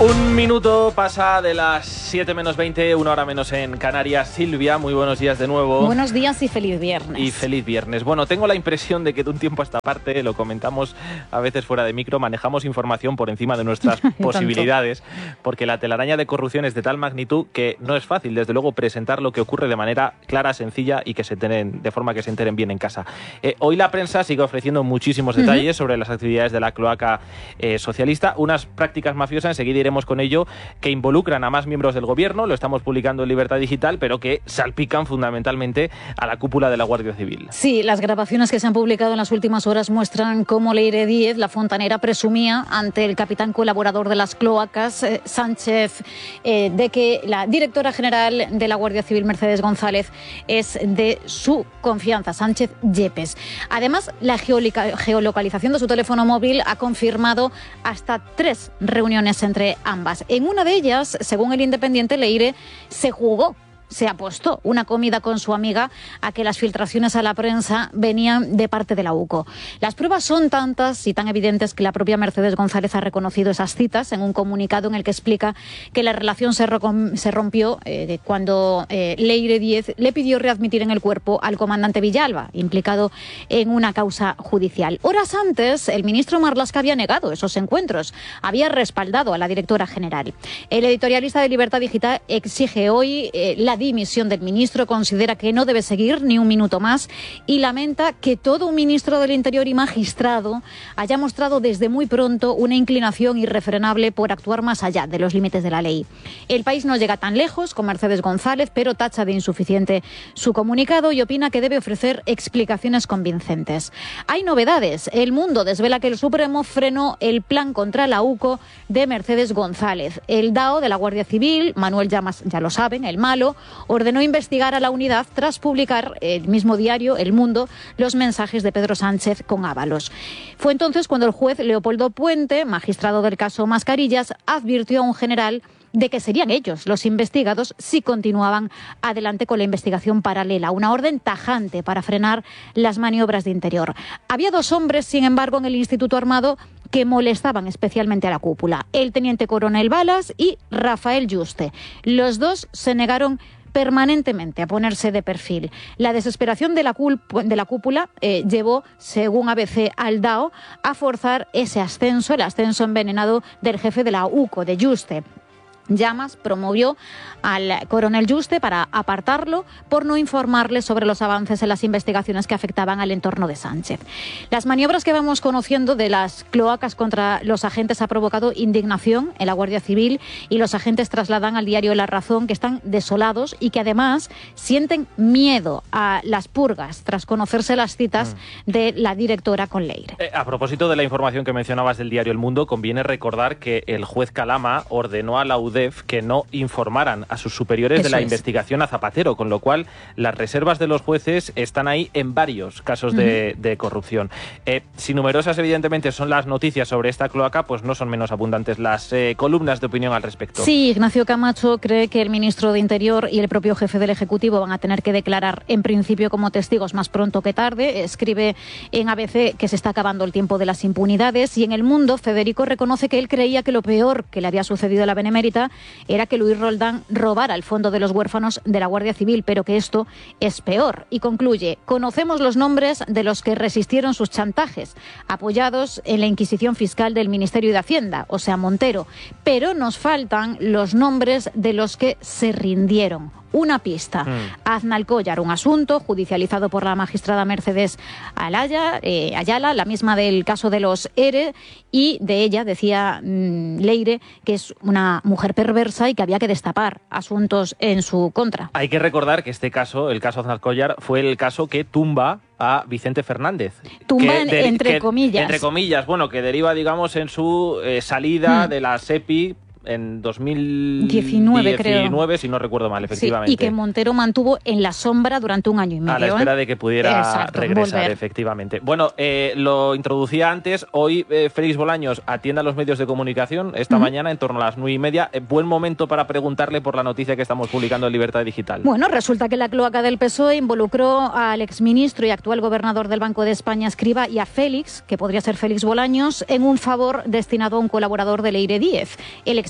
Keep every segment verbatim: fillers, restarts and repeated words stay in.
Un minuto pasa de las siete menos veinte, una hora menos en Canarias. Silvia, muy buenos días de nuevo. Buenos días y feliz viernes. Y feliz viernes. Bueno, tengo la impresión de que de un tiempo a esta parte, lo comentamos a veces fuera de micro, manejamos información por encima de nuestras posibilidades, porque la telaraña de corrupción es de tal magnitud que no es fácil, desde luego, presentar lo que ocurre de manera clara, sencilla y que se enteren, de forma que se enteren bien en casa. Eh, hoy la prensa sigue ofreciendo muchísimos detalles uh-huh. sobre las actividades de la cloaca eh, socialista, unas prácticas mafiosas, enseguida iremos con ello, que involucran a más miembros del gobierno, lo estamos publicando en Libertad Digital, pero que salpican fundamentalmente a la cúpula de la Guardia Civil. Sí, las grabaciones que se han publicado en las últimas horas muestran cómo Leire Díez, la fontanera, presumía ante el capitán colaborador de las cloacas, eh, Sánchez, eh, de que la directora general de la Guardia Civil, Mercedes González, es de su confianza, Sánchez Yepes. Además, la geolocalización de su teléfono móvil ha confirmado hasta tres reuniones entre ambas. En una de ellas, según el Independiente, Leire se jugó, se apostó una comida con su amiga a que las filtraciones a la prensa venían de parte de la U C O. Las pruebas son tantas y tan evidentes que la propia Mercedes González ha reconocido esas citas en un comunicado en el que explica que la relación se, se rompió eh, cuando eh, Leire Díez le pidió readmitir en el cuerpo al comandante Villalba, implicado en una causa judicial. Horas antes, el ministro Marlaska había negado esos encuentros, había respaldado a la directora general. El editorialista de Libertad Digital exige hoy eh, la dimisión del ministro, considera que no debe seguir ni un minuto más y lamenta que todo un ministro del Interior y magistrado haya mostrado desde muy pronto una inclinación irrefrenable por actuar más allá de los límites de la ley. El país no llega tan lejos con Mercedes González, pero tacha de insuficiente su comunicado y opina que debe ofrecer explicaciones convincentes. Hay novedades. El Mundo desvela que el Supremo frenó el plan contra la U C O de Mercedes González. El D A O de la Guardia Civil, Manuel Llamas, ya lo saben, el malo, ordenó investigar a la unidad tras publicar el mismo diario, El Mundo, los mensajes de Pedro Sánchez con Ábalos. Fue entonces cuando el juez Leopoldo Puente, magistrado del caso Mascarillas, advirtió a un general de que serían ellos los investigados si continuaban adelante con la investigación paralela. Una orden tajante para frenar las maniobras de Interior. Había dos hombres, sin embargo, en el Instituto Armado que molestaban especialmente a la cúpula. El teniente coronel Balas y Rafael Yuste. Los dos se negaron permanentemente a ponerse de perfil. La desesperación de la, de la cúpula eh, llevó, según A B C, al D A O a forzar ese ascenso, el ascenso envenenado del jefe de la U C O, de Yuste. Llamas promovió al coronel Yuste para apartarlo por no informarle sobre los avances en las investigaciones que afectaban al entorno de Sánchez. Las maniobras que vamos conociendo de las cloacas contra los agentes ha provocado indignación en la Guardia Civil y los agentes trasladan al diario La Razón que están desolados y que además sienten miedo a las purgas tras conocerse las citas mm. de la directora con Leire. Eh, a propósito de la información que mencionabas del diario El Mundo, conviene recordar que el juez Calama ordenó a la U D E F que no informaran a sus superiores Eso de la es. investigación a Zapatero, con lo cual las reservas de los jueces están ahí en varios casos uh-huh. de, de corrupción. Eh, si numerosas evidentemente son las noticias sobre esta cloaca, pues no son menos abundantes las eh, columnas de opinión al respecto. Sí, Ignacio Camacho cree que el ministro de Interior y el propio jefe del Ejecutivo van a tener que declarar en principio como testigos más pronto que tarde. Escribe en A B C que se está acabando el tiempo de las impunidades y en El Mundo Federico reconoce que él creía que lo peor que le había sucedido a la Benemérita era que Luis Roldán robara el fondo de los huérfanos de la Guardia Civil, pero que esto es peor. Y concluye, conocemos los nombres de los que resistieron sus chantajes, apoyados en la Inquisición Fiscal del Ministerio de Hacienda, o sea, Montero, pero nos faltan los nombres de los que se rindieron. Una pista. Mm. Aznalcóllar, un asunto judicializado por la magistrada Mercedes Alaya, eh, Ayala, la misma del caso de los E R E, y de ella decía mmm, Leire que es una mujer perversa y que había que destapar asuntos en su contra. Hay que recordar que este caso, el caso Aznalcóllar, fue el caso que tumba a Vicente Fernández. Tumba que de, entre que, comillas. Entre comillas, bueno, que deriva, digamos, en su eh, salida mm. de la SEPI en dos mil diecinueve, creo. Si no recuerdo mal, efectivamente. Sí, y que Montero mantuvo en la sombra durante un año y medio. A la espera ¿eh? de que pudiera Exacto, regresar, volver. efectivamente. Bueno, eh, lo introducía antes. Hoy eh, Félix Bolaños atiende a los medios de comunicación esta uh-huh. mañana en torno a las nueve y media. Eh, buen momento para preguntarle por la noticia que estamos publicando en Libertad Digital. Bueno, resulta que la cloaca del P S O E involucró al exministro y actual gobernador del Banco de España, Escrivá, y a Félix, que podría ser Félix Bolaños, en un favor destinado a un colaborador de Leire Díez. El ex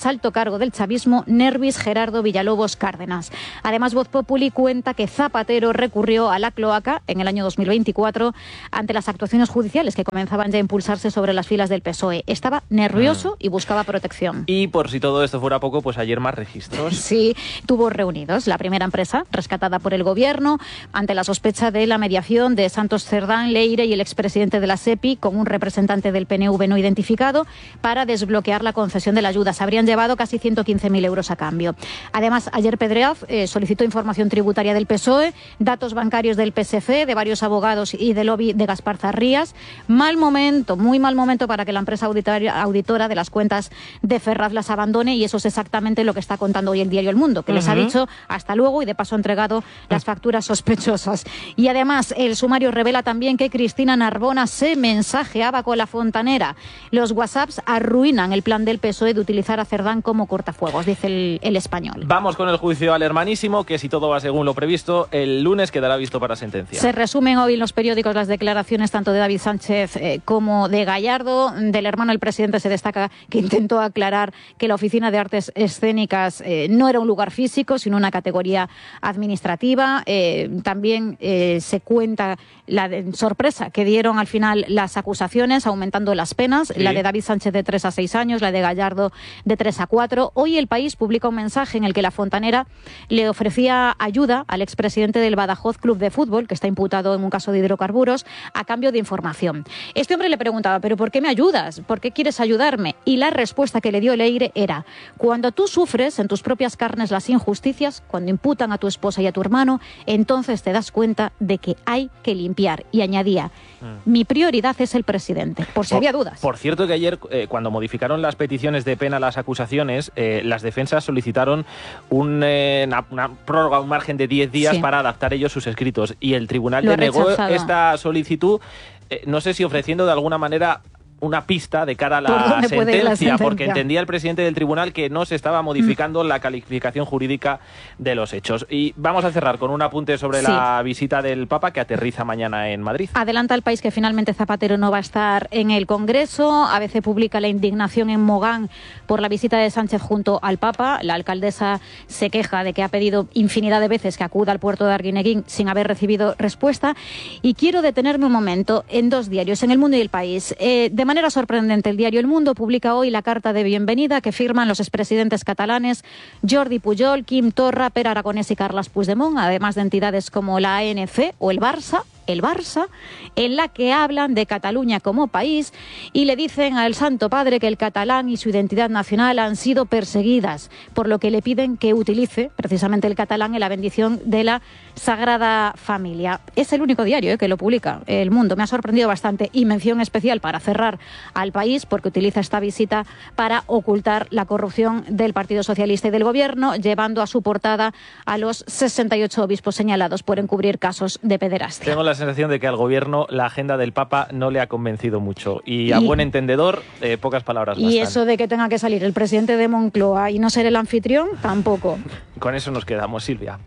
alto cargo del chavismo, Nervis Gerardo Villalobos Cárdenas. Además, Voz Populi cuenta que Zapatero recurrió a la cloaca en el año dos mil veinticuatro ante las actuaciones judiciales que comenzaban ya a impulsarse sobre las filas del P S O E. Estaba nervioso y buscaba protección. Y por si todo esto fuera poco, pues ayer más registros. Sí, tuvo reunidos la primera empresa rescatada por el gobierno ante la sospecha de la mediación de Santos Cerdán, Leire y el expresidente de la SEPI con un representante del P N V no identificado para desbloquear la concesión de la ayuda. Se habrían llevado casi ciento quince mil euros a cambio. Además, ayer Pedreaz eh, solicitó información tributaria del P S O E, datos bancarios del P S C, de varios abogados y del lobby de Gaspar Zarrías. Mal momento, muy mal momento para que la empresa auditora de las cuentas de Ferraz las abandone, y eso es exactamente lo que está contando hoy el diario El Mundo, que uh-huh. les ha dicho hasta luego y de paso ha entregado las facturas sospechosas. Y además el sumario revela también que Cristina Narbona se mensajeaba con la fontanera. Los WhatsApps arruinan el plan del P S O E de utilizar a Cerdán como cortafuegos, dice el, el Español. Vamos con el juicio al hermanísimo, que si todo va según lo previsto, el lunes quedará visto para sentencia. Se resumen hoy en los periódicos las declaraciones tanto de David Sánchez eh, como de Gallardo. Del hermano del presidente se destaca que intentó aclarar que la Oficina de Artes Escénicas eh, no era un lugar físico, sino una categoría administrativa. Eh, también eh, se cuenta la de, sorpresa que dieron al final las acusaciones, aumentando las penas. Sí. La de David Sánchez de tres a seis años, la de Gallardo de tres a cuatro. Hoy El País publica un mensaje en el que la fontanera le ofrecía ayuda al expresidente del Badajoz Club de Fútbol, que está imputado en un caso de hidrocarburos, a cambio de información. Este hombre le preguntaba, ¿pero por qué me ayudas? ¿Por qué quieres ayudarme? Y la respuesta que le dio Leire era: cuando tú sufres en tus propias carnes las injusticias, cuando imputan a tu esposa y a tu hermano, entonces te das cuenta de que hay que limpiar. Y añadía, mm. mi prioridad es el presidente, por si por, había dudas. Por cierto que ayer, eh, cuando modificaron las peticiones de pena a las acusaciones, eh, las defensas solicitaron un, eh, una, una prórroga, un margen de diez días sí. para adaptar ellos sus escritos. Y el tribunal denegó esta solicitud, eh, no sé si ofreciendo de alguna manera una pista de cara a la sentencia, la sentencia, porque entendía el presidente del tribunal que no se estaba modificando mm. la calificación jurídica de los hechos. Y vamos a cerrar con un apunte sobre sí. la visita del Papa, que aterriza mañana en Madrid. Adelanta El País que finalmente Zapatero no va a estar en el Congreso. A veces publica la indignación en Mogán por la visita de Sánchez junto al Papa. La alcaldesa se queja de que ha pedido infinidad de veces que acuda al puerto de Arguineguín sin haber recibido respuesta. Y quiero detenerme un momento en dos diarios, en El Mundo y El País. Eh, de manera sorprendente, el diario El Mundo publica hoy la carta de bienvenida que firman los expresidentes catalanes Jordi Pujol, Quim Torra, Pere Aragonès y Carles Puigdemont, además de entidades como la A N C o el Barça, el Barça, en la que hablan de Cataluña como país y le dicen al Santo Padre que el catalán y su identidad nacional han sido perseguidas, por lo que le piden que utilice precisamente el catalán en la bendición de la Sagrada Familia. Es el único diario eh, que lo publica, El Mundo. Me ha sorprendido bastante, y mención especial para cerrar al País, porque utiliza esta visita para ocultar la corrupción del Partido Socialista y del Gobierno, llevando a su portada a los sesenta y ocho obispos señalados por encubrir casos de pederastia. Tengo la sensación de que al Gobierno la agenda del Papa no le ha convencido mucho, y a y, buen entendedor, eh, pocas palabras bastan. Y eso de que tenga que salir el presidente de Moncloa y no ser el anfitrión, tampoco. Con eso nos quedamos, Silvia.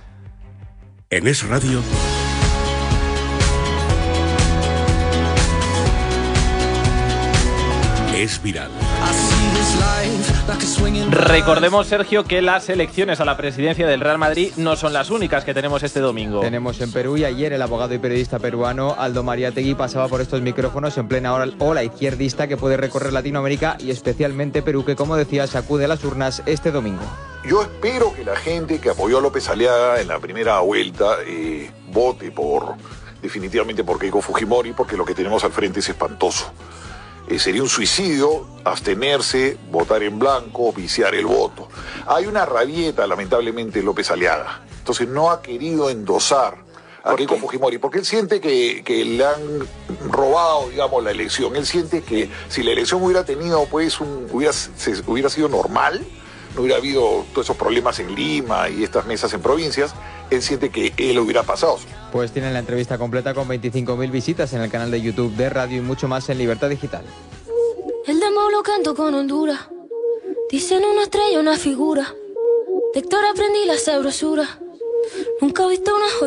En Es Radio, Es Viral. Recordemos, Sergio, que las elecciones a la presidencia del Real Madrid no son las únicas que tenemos este domingo. Tenemos en Perú, y ayer el abogado y periodista peruano Aldo Mariátegui pasaba por estos micrófonos en plena ola izquierdista que puede recorrer Latinoamérica y especialmente Perú, que, como decía, sacude las urnas este domingo. Yo espero que la gente que apoyó a López Aliaga en la primera vuelta eh, vote por, definitivamente por Keiko Fujimori, porque lo que tenemos al frente es espantoso. Eh, sería un suicidio abstenerse, votar en blanco, viciar el voto. Hay una rabieta, lamentablemente, en López Aliaga. Entonces no ha querido endosar a Keiko Fujimori, porque él siente que, que le han robado, digamos, la elección. Él siente que si la elección hubiera tenido, pues, un, hubiera, se, hubiera sido normal, no hubiera habido todos esos problemas en Lima y estas mesas en provincias, él siente que él hubiera pasado. Pues tienen la entrevista completa con veinticinco mil visitas en el canal de YouTube de Radio y mucho más en Libertad Digital. El demo lo canto con Honduras. Dicen una estrella, una figura. De Héctor aprendí la sabrosura. Nunca he visto una joya.